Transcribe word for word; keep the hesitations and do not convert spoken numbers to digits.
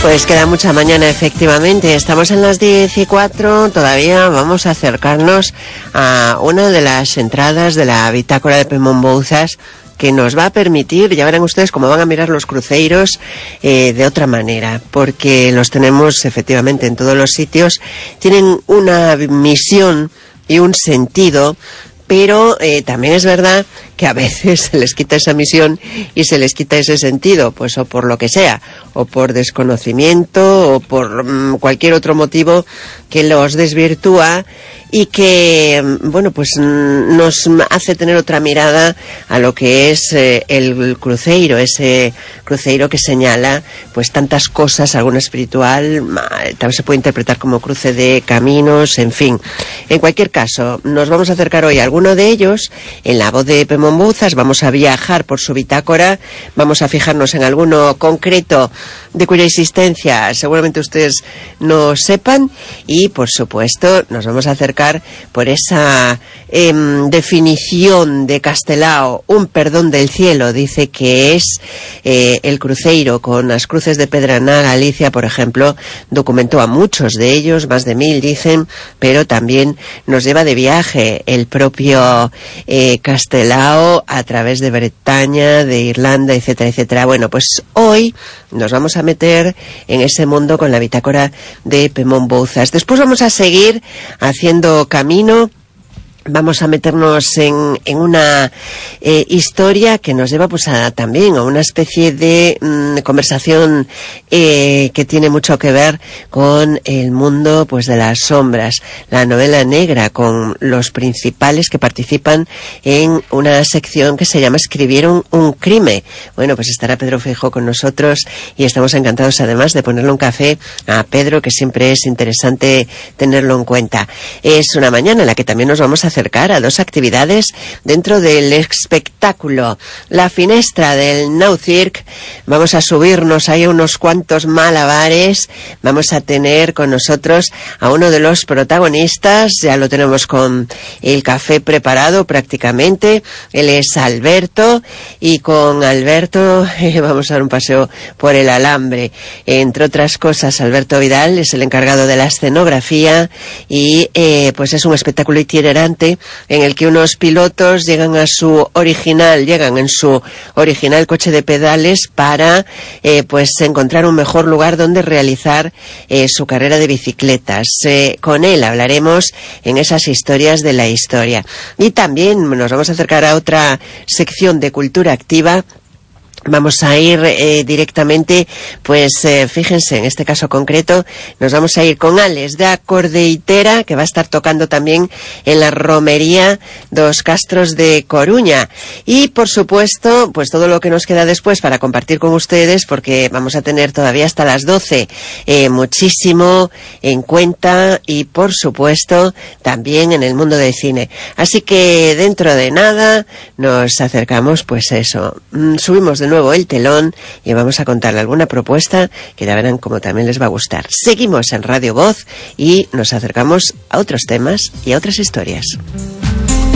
Pues queda mucha mañana, efectivamente. Estamos en las diez y cuatro, todavía vamos a acercarnos a una de las entradas de la bitácora de Pemón Bouzas, que nos va a permitir, ya verán ustedes cómo van a mirar los cruceiros eh, de otra manera, porque los tenemos efectivamente en todos los sitios, tienen una misión y un sentido, pero eh, también es verdad que a veces se les quita esa misión y se les quita ese sentido, pues o por lo que sea, o por desconocimiento, o por mmm, cualquier otro motivo que los desvirtúa y que, bueno, pues nos hace tener otra mirada a lo que es eh, el cruceiro, ese cruceiro que señala pues tantas cosas, alguna espiritual, también se puede interpretar como cruce de caminos, en fin. En cualquier caso, nos vamos a acercar hoy a alguno de ellos, en la voz de Pemón Bouzas, vamos a viajar por su bitácora, vamos a fijarnos en alguno concreto de cuya existencia seguramente ustedes no sepan y, por supuesto, nos vamos a acercar por esa eh, definición de Castelao, un perdón del cielo, dice que es eh, el cruceiro con las cruces de Pedraná. Galicia, por ejemplo, documentó a muchos de ellos, más de mil dicen, pero también nos lleva de viaje el propio eh, Castelao a través de Bretaña, de Irlanda, etcétera, etcétera. Bueno, pues hoy nos vamos a meter en ese mundo con la bitácora de Pemón Bouzas. Después vamos a seguir haciendo camino. Vamos a meternos en, en una eh, historia que nos lleva pues a, también a una especie de mm, conversación eh, que tiene mucho que ver con el mundo pues de las sombras, la novela negra, con los principales que participan en una sección que se llama Escribieron un crimen. Bueno, pues estará Pedro Feijóo con nosotros y estamos encantados además de ponerle un café a Pedro, que siempre es interesante tenerlo en cuenta. Es una mañana en la que también nos vamos a acercar a dos actividades dentro del espectáculo. La finestra del Now Cirque, vamos a subirnos ahí a unos cuantos malabares, vamos a tener con nosotros a uno de los protagonistas, ya lo tenemos con el café preparado prácticamente, él es Alberto, y con Alberto eh, vamos a dar un paseo por el alambre. Entre otras cosas, Alberto Vidal es el encargado de la escenografía y eh, pues es un espectáculo itinerante en el que unos pilotos llegan a su original, llegan en su original coche de pedales para eh, pues encontrar un mejor lugar donde realizar eh, su carrera de bicicletas. Eh, con él hablaremos en esas historias de la historia. Y también nos vamos a acercar a otra sección de cultura activa. Vamos a ir eh, directamente, pues eh, fíjense, en este caso concreto, nos vamos a ir con Alex de Acordeitera, que va a estar tocando también en la romería dos Castros de Coruña. Y, por supuesto, pues todo lo que nos queda después para compartir con ustedes, porque vamos a tener todavía hasta las doce eh, muchísimo en cuenta y, por supuesto, también en el mundo del cine. Así que, dentro de nada, nos acercamos, pues eso, mm, subimos de nuevo el telón y vamos a contarle alguna propuesta que ya verán como también les va a gustar. Seguimos en Radio Voz y nos acercamos a otros temas y a otras historias.